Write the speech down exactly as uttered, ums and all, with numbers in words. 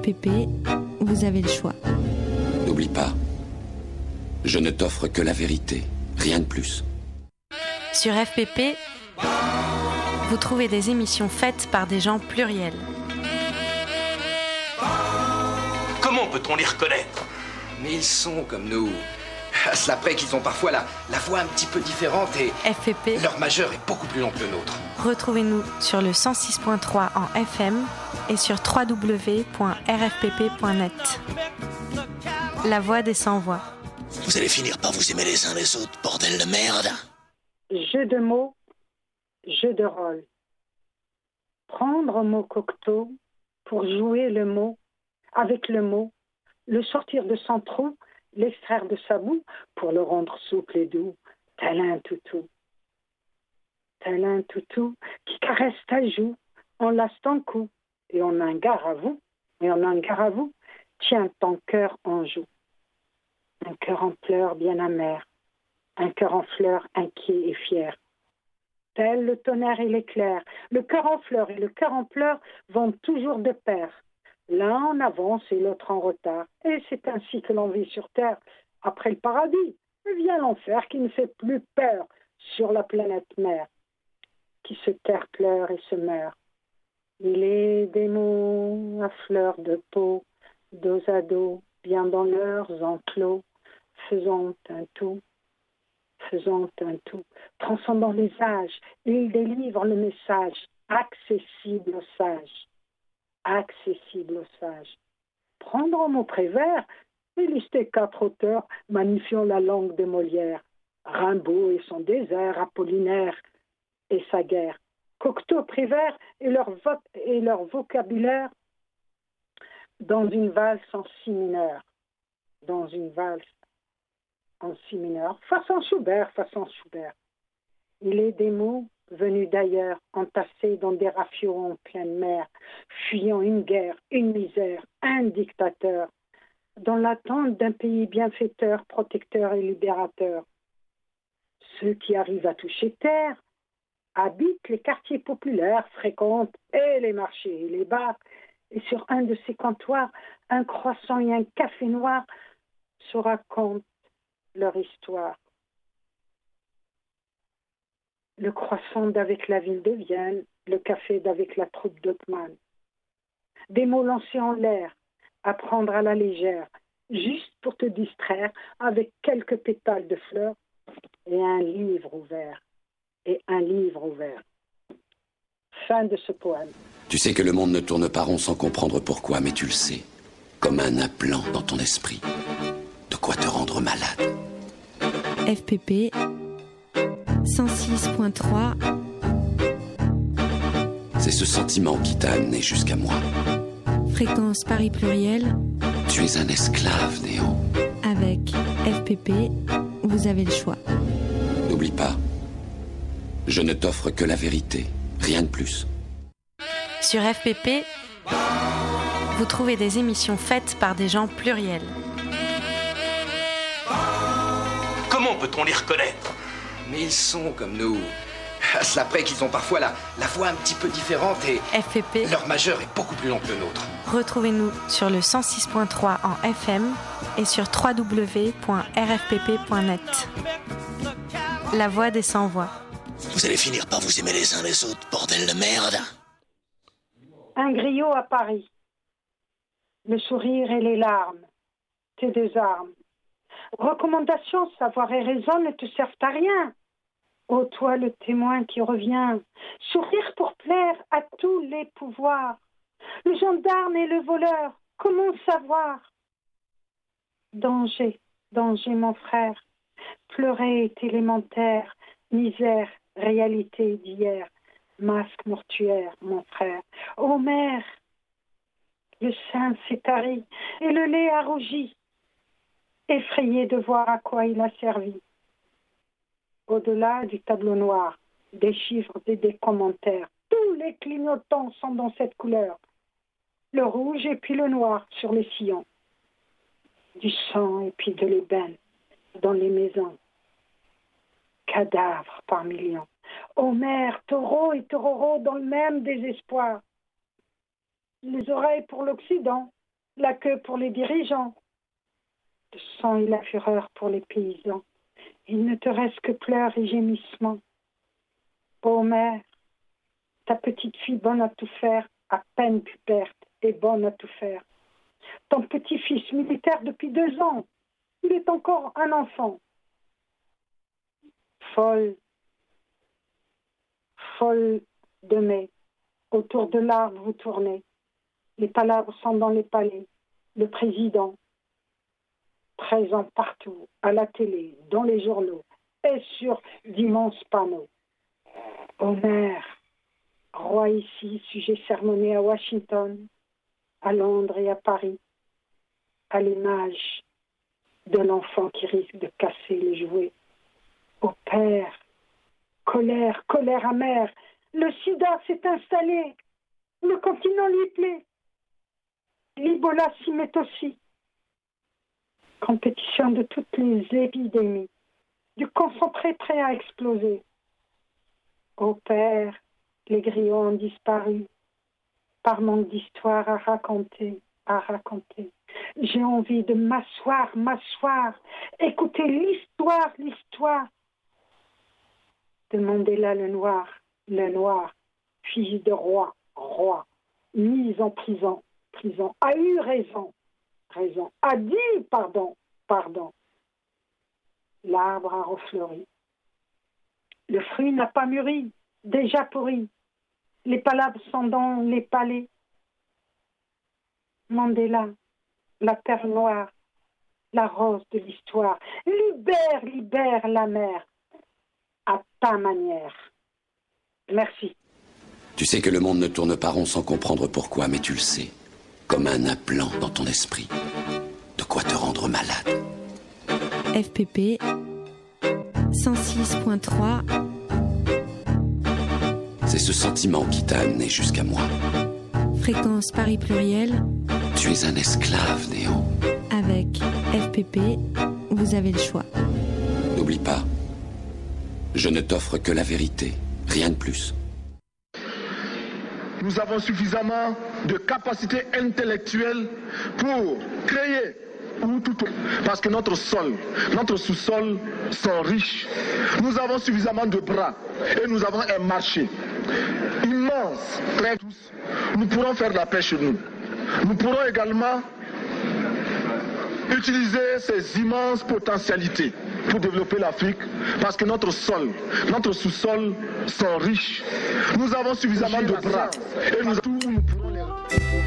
P P, vous avez le choix. N'oublie pas, je ne t'offre que la vérité, rien de plus. Sur F P P, vous trouvez des émissions faites par des gens pluriels. Comment peut-on les reconnaître ? Mais ils sont comme nous. À cela près qu'ils ont parfois la, la voix un petit peu différente et F P P, leur majeur est beaucoup plus long que le nôtre. Retrouvez-nous sur le cent six virgule trois en F M et sur w w w point r f p p point net. La voix des sans-voix. Vous allez finir par vous aimer les uns les autres, bordel de merde. Jeu de mots, jeu de rôle. Prendre un mot Cocteau pour jouer le mot, avec le mot, le sortir de son trou, l'extraire de sa boue pour le rendre souple et doux, tel un toutou. Tel un toutou qui caresse ta joue, en lasse ton cou, et en un gare à vous, et en un gare à vous, tiens ton cœur en joue. Un cœur en pleurs bien amer, un cœur en fleurs inquiet et fier. Tel le tonnerre et l'éclair, le cœur en fleurs et le cœur en pleurs vont toujours de pair. L'un en avance et l'autre en retard. Et c'est ainsi que l'on vit sur terre. Après le paradis, vient l'enfer qui ne fait plus peur sur la planète mère, qui se terre, pleure et se meurt. Il est des mots à fleur de peau, dos à dos, bien dans leurs enclos, faisant un tout, faisant un tout, transcendant les âges, il délivre le message accessible aux sages. Accessible aux sages. Prendre un mot Prévert et lister quatre auteurs magnifiant la langue de Molière. Rimbaud et son désert, Apollinaire et sa guerre. Cocteau, Prévert et leur, vo- et leur vocabulaire dans une valse en si mineur. Dans une valse en si mineur. Façon Schubert, façon Schubert. Il est des mots venus d'ailleurs, entassés dans des rafiots en pleine mer, fuyant une guerre, une misère, un dictateur, dans l'attente d'un pays bienfaiteur, protecteur et libérateur. Ceux qui arrivent à toucher terre habitent les quartiers populaires, fréquentent et les marchés et les bars, et sur un de ces comptoirs, un croissant et un café noir se racontent leur histoire. Le croissant d'avec la ville de Vienne, le café d'avec la troupe d'Othman. Des mots lancés en l'air, à prendre à la légère, juste pour te distraire avec quelques pétales de fleurs et un livre ouvert. Et un livre ouvert. Fin de ce poème. Tu sais que le monde ne tourne pas rond sans comprendre pourquoi, mais tu le sais. Comme un implant dans ton esprit. De quoi te rendre malade. F P P cent six virgule trois. C'est ce sentiment qui t'a amené jusqu'à moi. Fréquence Paris Pluriel. Tu es un esclave, Néant. Avec F P P, vous avez le choix. N'oublie pas, je ne t'offre que la vérité, rien de plus. Sur F P P, vous trouvez des émissions faites par des gens pluriels. Comment peut-on les reconnaître ? Mais ils sont comme nous. À cela près qu'ils ont parfois la, la voix un petit peu différente et F P P, leur majeur est beaucoup plus long que le nôtre. Retrouvez-nous sur le cent six virgule trois en F M et sur w w w point r f p p point net. La voix des sans-voix. Vous allez finir par vous aimer les uns les autres, bordel de merde. Un griot à Paris. Le sourire et les larmes. Tes deux armes. Recommandations, savoir et raison ne te servent à rien. Ô toi le témoin qui revient, sourire pour plaire à tous les pouvoirs. Le gendarme et le voleur, comment savoir ? Danger, danger mon frère, pleurer est élémentaire, misère, réalité d'hier, masque mortuaire mon frère. Ô mère, le sein s'est tari et le lait a rougi, effrayé de voir à quoi il a servi. Au-delà du tableau noir, des chiffres et des commentaires, tous les clignotants sont dans cette couleur. Le rouge et puis le noir sur les sillons. Du sang et puis de l'ébène dans les maisons. Cadavres par millions. Ô mère, taureaux et taureaux dans le même désespoir. Les oreilles pour l'Occident, la queue pour les dirigeants, le sang et la fureur pour les paysans. Il ne te reste que pleurs et gémissements. Ô mère, ta petite fille bonne à tout faire, à peine puperte, est bonne à tout faire. Ton petit-fils militaire depuis deux ans, il est encore un enfant. Folle, folle de mai, autour de l'arbre vous tournez. Les palabres sont dans les palais. Le président, présent partout, à la télé, dans les journaux et sur d'immenses panneaux. Ô mère, roi ici, sujet sermonné à Washington, à Londres et à Paris, à l'image de l'enfant qui risque de casser le jouet. Ô père, colère, colère amère, le sida s'est installé, le continent lui plaît, l'Ebola s'y met aussi. Compétition de toutes les épidémies, du concentré prêt à exploser. Ô père, les griots ont disparu, par manque d'histoire à raconter, à raconter. J'ai envie de m'asseoir, m'asseoir, écouter l'histoire, l'histoire. Demandez-la le noir, le noir, fille de roi, roi, mise en prison, prison, a eu raison, raison, a dit pardon, pardon. L'arbre a refleuri. Le fruit n'a pas mûri, déjà pourri. Les palabres sont dans les palais. Mandela, la terre noire, la rose de l'histoire. Libère, libère la mer, à ta manière. Merci. Tu sais que le monde ne tourne pas rond sans comprendre pourquoi, mais tu le sais. Comme un implant dans ton esprit. De quoi te rendre malade. F P P cent six point trois. C'est ce sentiment qui t'a amené jusqu'à moi. Fréquence Paris Pluriel. Tu es un esclave, Néant. Avec F P P, vous avez le choix. N'oublie pas, je ne t'offre que la vérité, rien de plus. Nous avons suffisamment de capacité intellectuelle pour créer ou tout, parce que notre sol, notre sous-sol sont riches. Nous avons suffisamment de bras et nous avons un marché immense, très tous. Nous pourrons faire de la pêche chez nous. Nous pourrons également utiliser ces immenses potentialités pour développer l'Afrique, parce que notre sol, notre sous-sol sont riches. Nous avons suffisamment de bras et nous, nous pourrons les...